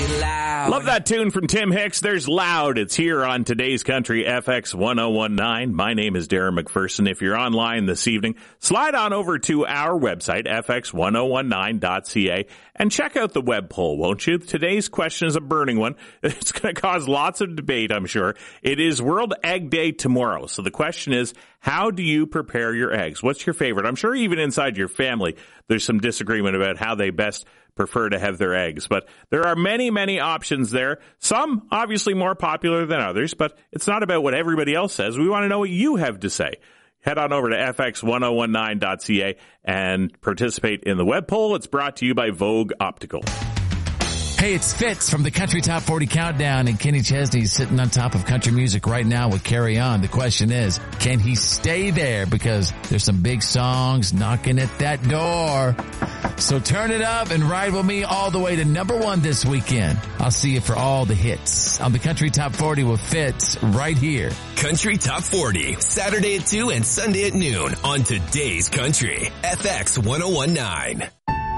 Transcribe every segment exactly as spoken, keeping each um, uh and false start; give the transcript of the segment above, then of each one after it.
loud. Love that tune from Tim Hicks. There's Loud. It's here on Today's Country, F X one oh one nine. My name is Darren McPherson. If you're online this evening, slide on over to our website, f x one oh one nine dot c a, and check out the web poll, won't you? Today's question is a burning one. It's going to cause lots of debate, I'm sure. It is World Egg Day tomorrow. So the question is, how do you prepare your eggs? What's your favorite? I'm sure even inside your family, there's some disagreement about how they best prefer to have their eggs. But there are many, many options there. Some obviously more popular than others, but it's not about what everybody else says. We want to know what you have to say. Head on over to f x one oh one nine dot c a and participate in the web poll. It's brought to you by Vogue Optical. Hey, it's Fitz from the Country Top forty Countdown, and Kenny Chesney's sitting on top of country music right now with Carry On. The question is, can he stay there? Because there's some big songs knocking at that door. So turn it up and ride with me all the way to number one this weekend. I'll see you for all the hits on the Country Top forty with Fitz right here. Country Top forty, Saturday at two and Sunday at noon on Today's Country, F X one oh one nine.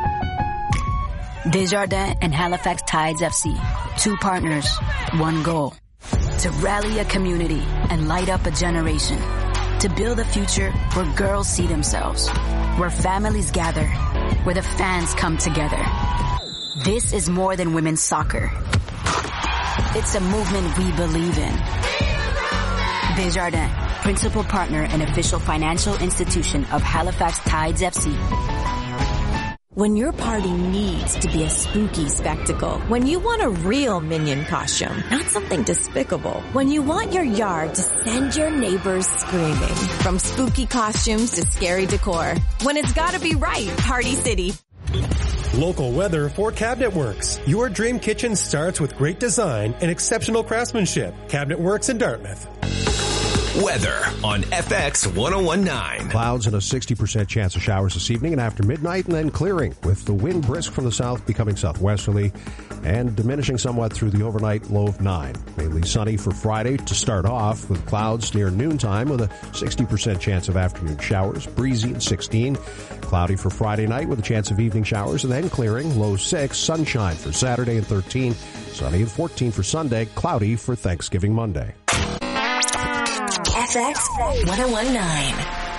Desjardins and Halifax Tides F C. Two partners, one goal. To rally a community and light up a generation. To build a future where girls see themselves. Where families gather. Where the fans come together. This is more than women's soccer. It's a movement we believe in. Desjardins, principal partner and official financial institution of Halifax Tides F C. When your party needs to be a spooky spectacle. When you want a real Minion costume, not something despicable. When you want your yard to send your neighbors screaming. From spooky costumes to scary decor. When it's gotta be right, Party City. Local weather for Cabinet Works. Your dream kitchen starts with great design and exceptional craftsmanship. Cabinet Works in Dartmouth. Weather on F X one oh one nine. Clouds and a sixty percent chance of showers this evening and after midnight, and then clearing with the wind brisk from the south becoming southwesterly and diminishing somewhat through the overnight low of nine. Mainly sunny for Friday to start off with clouds near noontime with a sixty percent chance of afternoon showers, breezy at sixteen. Cloudy for Friday night with a chance of evening showers and then clearing, low six. Sunshine for Saturday and thirteen. Sunny and fourteen for Sunday. Cloudy for Thanksgiving Monday. F X one oh one nine.